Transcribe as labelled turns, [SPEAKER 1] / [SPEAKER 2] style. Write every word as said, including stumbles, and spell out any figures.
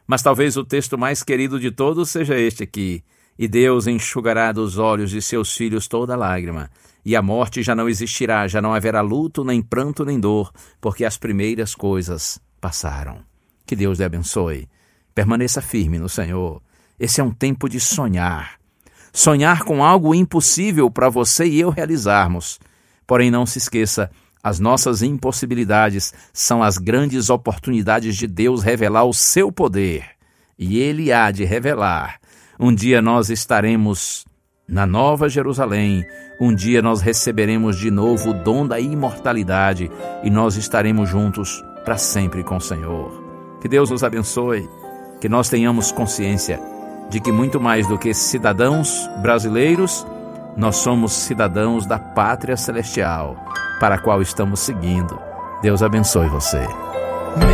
[SPEAKER 1] Mas talvez o texto mais querido de todos seja este aqui. E Deus enxugará dos olhos de seus filhos toda lágrima, e a morte já não existirá, já não haverá luto, nem pranto, nem dor, porque as primeiras coisas passaram. Que Deus lhe abençoe. Permaneça firme no Senhor. Esse é um tempo de sonhar. Sonhar com algo impossível para você e eu realizarmos. Porém, não se esqueça, as nossas impossibilidades são as grandes oportunidades de Deus revelar o seu poder. E Ele há de revelar. Um dia nós estaremos na Nova Jerusalém, um dia nós receberemos de novo o dom da imortalidade e nós estaremos juntos para sempre com o Senhor. Que Deus nos abençoe, que nós tenhamos consciência de que muito mais do que cidadãos brasileiros, nós somos cidadãos da pátria celestial para a qual estamos seguindo. Deus abençoe você.